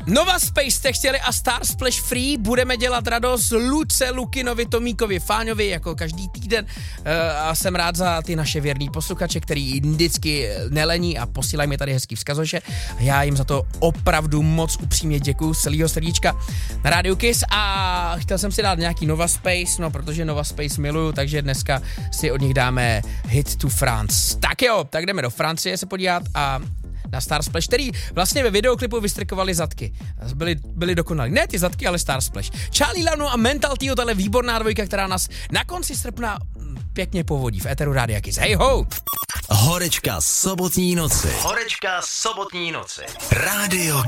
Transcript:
Nova Space jste chtěli a Star Splash Free, budeme dělat radost Luce, Lukinovi, Tomíkovi, Fáňovi jako každý týden a jsem rád za ty naše věrný posluchače, který vždycky nelení a posílají mi tady hezký vzkazoše. Já jim za to opravdu moc upřímně děkuju z celého srdíčka na Rádiu Kiss a chtěl jsem si dát nějaký Nova Space, no protože Nova Space miluju, takže dneska si od nich dáme Hit to France. Tak jo, tak jdeme do Francie se podívat a na Star Splash, který vlastně ve videoklipu vystrkovali zadky. Byly dokonalí. Ne ty zadky, ale Star Splash. Charlie Lano a Mental Tio, tahle výborná dvojka, která nás na konci srpna pěkně povodí v éteru Rádia Kiss. Hej ho! Horečka sobotní noci. Horečka sobotní noci. Rádio